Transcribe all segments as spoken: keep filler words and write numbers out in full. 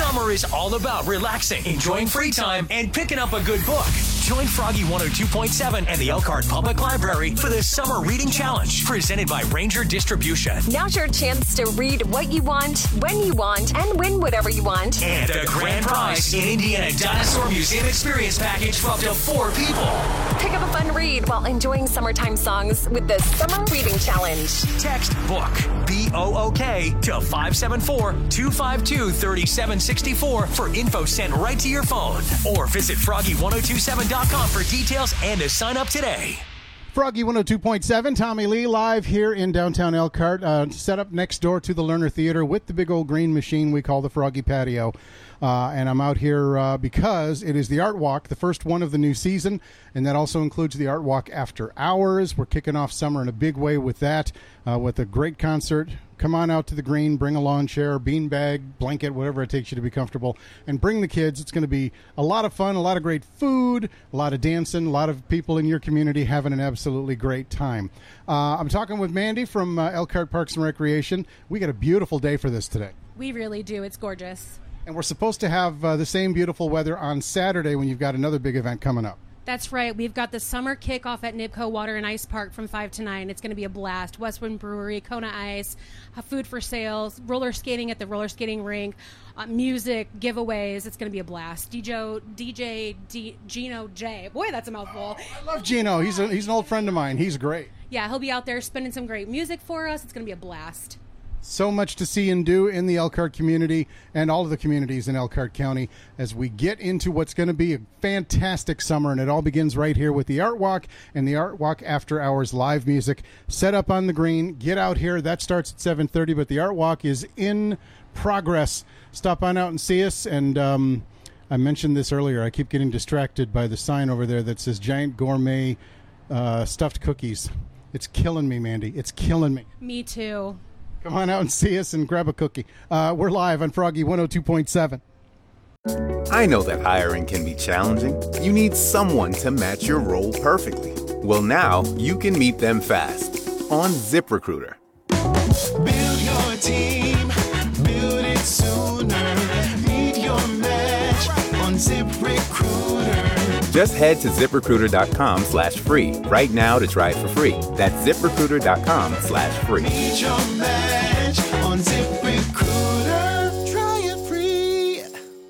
Summer is all about relaxing, enjoying free time, and picking up a good book. Join Froggy one oh two point seven and the Elkhart Public Library for the Summer Reading Challenge, presented by Ranger Distribution. Now's your chance to read what you want, when you want, and win whatever you want. And the grand prize, an Indiana Dinosaur Museum experience package for up to four people. Pick up a fun read while enjoying summertime songs with the Summer Reading Challenge. Text BOOK, B O O K, to five seven four, two five two, three seven six four for info sent right to your phone. Or visit froggy ten twenty-seven dot com for details and to sign up today. Froggy one oh two point seven, Tommy Lee live here in downtown Elkhart, uh, set up next door to the Lerner Theater with the big old green machine we call the Froggy Patio. Uh, and I'm out here uh, because it is the Art Walk, the first one of the new season, and that also includes the Art Walk After Hours. We're kicking off summer in a big way with that, uh, with a great concert. Come on out to the green, bring a lawn chair, beanbag, blanket, whatever it takes you to be comfortable, and bring the kids. It's going to be a lot of fun, a lot of great food, a lot of dancing, a lot of people in your community having an absolutely great time. Uh, I'm talking with Mandy from uh, Elkhart Parks and Recreation. We got a beautiful day for this today. We really do. It's gorgeous. And we're supposed to have uh, the same beautiful weather on Saturday when you've got another big event coming up. That's right. We've got the summer kickoff at Nibco Water and Ice Park from five to nine. It's going to be a blast. Westwind Brewery, Kona Ice, uh, food for sales, roller skating at the roller skating rink, uh, music, giveaways. It's going to be a blast. D J, D J D, Gino J. Boy, that's a mouthful. I love Gino. He's, a, he's an old friend of mine. He's great. Yeah, he'll be out there spinning some great music for us. It's going to be a blast. So much to see and do in the Elkhart community and all of the communities in Elkhart County as we get into what's going to be a fantastic summer. And it all begins right here with the Art Walk and the Art Walk After Hours live music set up on the green. Get out here. That starts at seven thirty, but the Art Walk is in progress. Stop on out and see us. And um, I mentioned this earlier. I keep getting distracted by the sign over there that says Giant Gourmet uh, Stuffed Cookies. It's killing me, Mandy. It's killing me. Me too. Come on out and see us and grab a cookie. Uh, we're live on Froggy one oh two point seven. I know that hiring can be challenging. You need someone to match your role perfectly. Well, now you can meet them fast on ZipRecruiter. Build your team, build it sooner. Meet your match on ZipRecruiter. Just head to ZipRecruiter.com slash free right now to try it for free. That's ZipRecruiter.com slash free. Meet your match on ZipRecruiter. Try it free.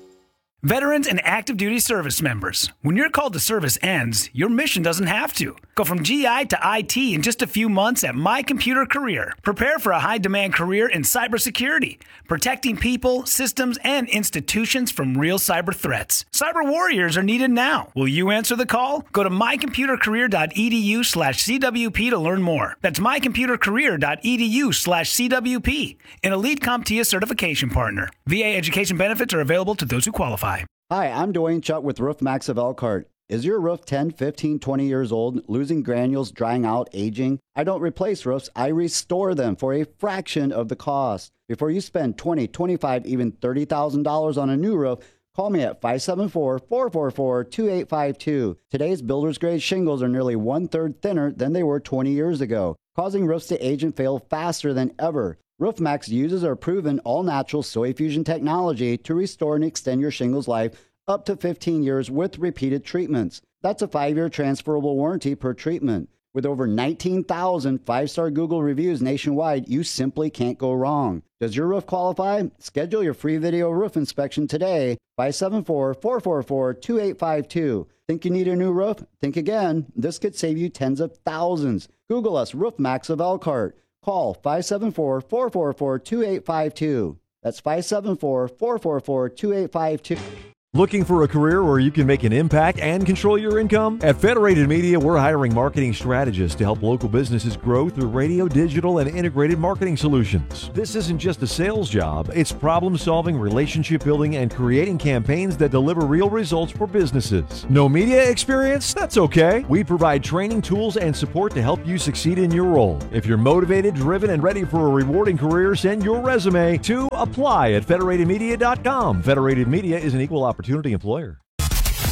Veterans and active duty service members, when your call to service ends, your mission doesn't have to. Go from G I to I T in just a few months at My Computer Career. Prepare for a high-demand career in cybersecurity, protecting people, systems, and institutions from real cyber threats. Cyber warriors are needed now. Will you answer the call? Go to mycomputercareer.edu slash CWP to learn more. That's mycomputercareer.edu slash CWP, an Elite CompTIA certification partner. V A education benefits are available to those who qualify. Hi, I'm Dwayne Chuck with Roof Max of Elkhart. Is your roof ten, fifteen, twenty years old, losing granules, drying out, aging? I don't replace roofs, I restore them for a fraction of the cost. Before you spend twenty thousand dollars, twenty-five thousand dollars, even thirty thousand dollars on a new roof, call me at five seven four, four four four, two eight five two. Today's builder's grade shingles are nearly one-third thinner than they were twenty years ago, causing roofs to age and fail faster than ever. RoofMax uses our proven all-natural soil fusion technology to restore and extend your shingles life up to fifteen years with repeated treatments. That's a five-year transferable warranty per treatment. With over nineteen thousand five-star Google reviews nationwide, you simply can't go wrong. Does your roof qualify? Schedule your free video roof inspection today, five seven four, four four four, two eight five two. Think you need a new roof? Think again. This could save you tens of thousands. Google us, RoofMax of Elkhart. Call five seven four, four four four, two eight five two. That's five seven four, four four four, two eight five two. Looking for a career where you can make an impact and control your income? At Federated Media, we're hiring marketing strategists to help local businesses grow through radio, digital, and integrated marketing solutions. This isn't just a sales job. It's problem-solving, relationship-building, and creating campaigns that deliver real results for businesses. No media experience? That's okay. We provide training, tools, and support to help you succeed in your role. If you're motivated, driven, and ready for a rewarding career, send your resume to apply at federated media dot com. Federated Media is an equal opportunity opportunity employer.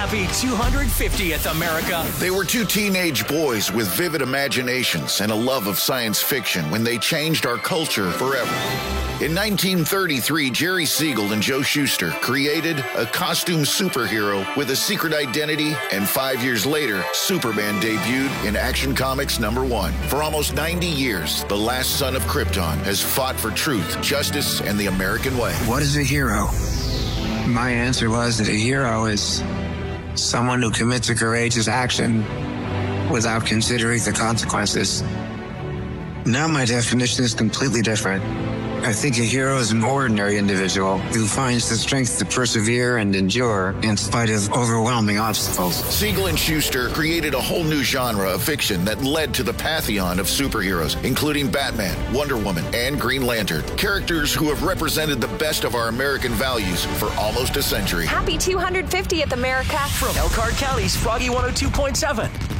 Happy two hundred fiftieth, America. They were two teenage boys with vivid imaginations and a love of science fiction when they changed our culture forever. In nineteen thirty-three, Jerry Siegel and Joe Shuster created a costume superhero with a secret identity, and five years later, Superman debuted in Action Comics number one. For almost ninety years, the last son of Krypton has fought for truth, justice, and the American way. What is a hero? My answer was that a hero is someone who commits a courageous action without considering the consequences. Now my definition is completely different. I think a hero is an ordinary individual who finds the strength to persevere and endure in spite of overwhelming obstacles. Siegel and Shuster created a whole new genre of fiction that led to the pantheon of superheroes, including Batman, Wonder Woman, and Green Lantern. Characters who have represented the best of our American values for almost a century. Happy two hundred fiftieth, America. From Elkhart County's Froggy one oh two point seven.